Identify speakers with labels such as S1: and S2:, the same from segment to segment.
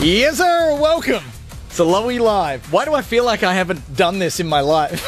S1: Yes, sir. Welcome to Lowy Live. Why do I feel like I haven't done this in my life?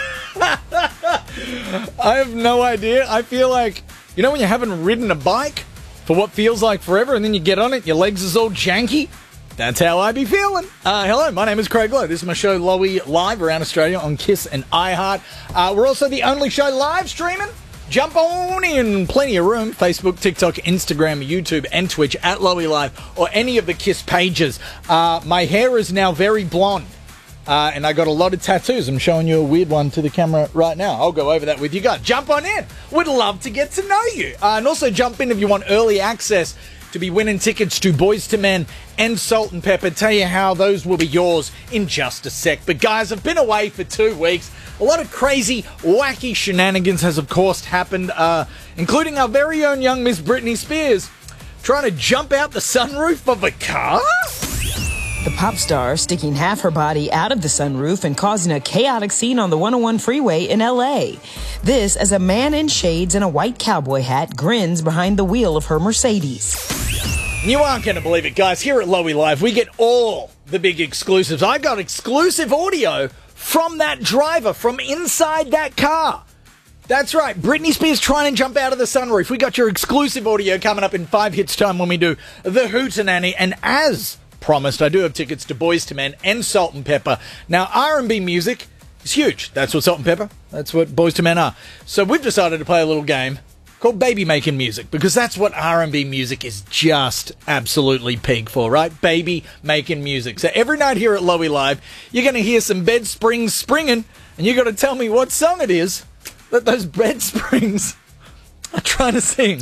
S1: I have no idea. I feel like, you know when you haven't ridden a bike for what feels like forever and then you get on it, your legs is all janky? That's how I be feeling. Hello, my name is Craig Lowe. This is my show, Lowy Live, around Australia on KISS and iHeart. We're also the only show live streaming. Jump on in, plenty of room. Facebook, TikTok, Instagram, YouTube, and Twitch at Lowy Live, or any of the KISS pages. My hair is now very blonde, and I got a lot of tattoos. I'm showing you a weird one to the camera right now. I'll go over that with you guys. Jump on in. Would love to get to know you. And also jump in if you want early access to be winning tickets to Boyz II Men and Salt-N-Pepa. Tell you how those will be yours in just a sec. But guys, I've been away for 2 weeks. A lot of crazy, wacky shenanigans has, of course, happened, including our very own young Miss Britney Spears trying to jump out the sunroof of a car.
S2: The pop star sticking half her body out of the sunroof and causing a chaotic scene on the 101 freeway in L.A. This as a man in shades and a white cowboy hat grins behind the wheel of her Mercedes.
S1: You aren't going to believe it, guys. Here at Lowy Live, we get all the big exclusives. I got exclusive audio from that driver, from inside that car. That's right, Britney Spears trying to jump out of the sunroof. We got your exclusive audio coming up in 5 hits time when we do the Hootenanny. And as promised, I do have tickets to Boyz II Men and Salt-N-Pepa. Now, R&B music is huge. That's what Salt-N-Pepa, that's what Boyz II Men are. So we've decided to play a little game called Baby Making Music, because that's what R&B music is just absolutely peak for, right? Baby making music. So every night here at Lowy Live, you're going to hear some bed springs springing, and you got to tell me what song it is that those bed springs are trying to sing.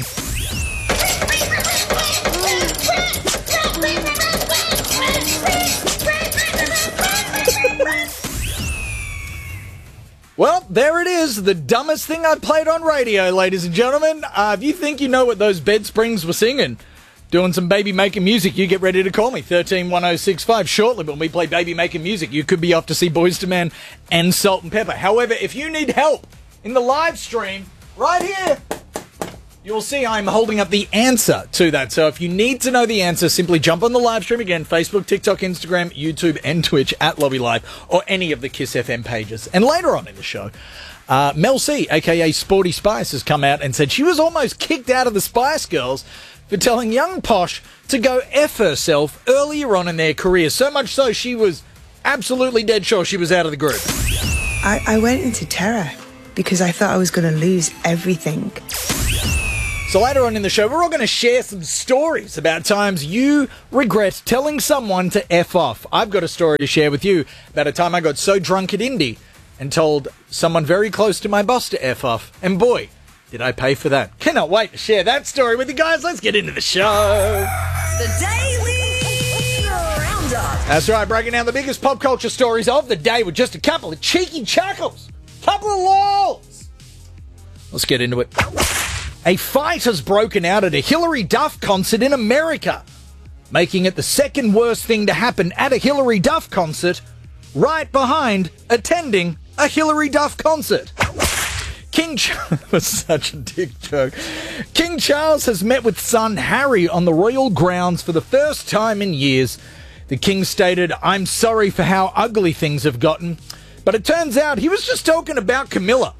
S1: Well, there it is, the dumbest thing I've played on radio, ladies and gentlemen. If you think you know what those bed springs were singing, doing some baby making music, you get ready to call me, 131065. Shortly, when we play baby making music, you could be off to see Boyz II Men and Salt-N-Pepa. However, if you need help in the live stream, right here, you'll see I'm holding up the answer to that. So if you need to know the answer, simply jump on the live stream again, Facebook, TikTok, Instagram, YouTube, and Twitch at Lowy Live, or any of the KISS FM pages. And later on in the show, Mel C, a.k.a. Sporty Spice, has come out and said she was almost kicked out of the Spice Girls for telling young Posh to go F herself earlier on in their career. So much so, she was absolutely dead sure she was out of the group.
S3: I went into terror because I thought I was going to lose everything.
S1: So later on in the show, we're all going to share some stories about times you regret telling someone to F off. I've got a story to share with you about a time I got so drunk at Indy and told someone very close to my boss to F off. And boy, did I pay for that. Cannot wait to share that story with you guys. Let's get into the show.
S4: The Daily Roundup.
S1: That's right, breaking down the biggest pop culture stories of the day with just a couple of cheeky chuckles. Couple of lols. Let's get into it. A fight has broken out at a Hilary Duff concert in America, making it the second worst thing to happen at a Hilary Duff concert, right behind attending a Hilary Duff concert. King Charles was such a dick joke. King Charles has met with son Harry on the royal grounds for the first time in years. The king stated, "I'm sorry for how ugly things have gotten," but it turns out he was just talking about Camilla.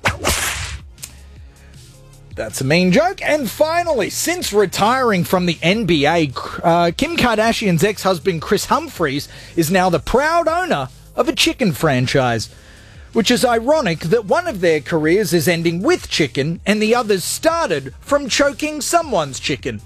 S1: That's a mean joke. And finally, since retiring from the NBA, Kim Kardashian's ex-husband Chris Humphries is now the proud owner of a chicken franchise, which is ironic that one of their careers is ending with chicken and the others started from choking someone's chicken.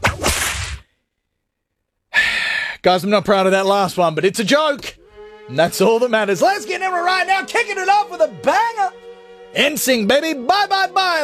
S1: Guys, I'm not proud of that last one, but it's a joke. And that's all that matters. Let's get into it right now, kicking it off with a banger. NSYNC, baby. Bye, bye, bye.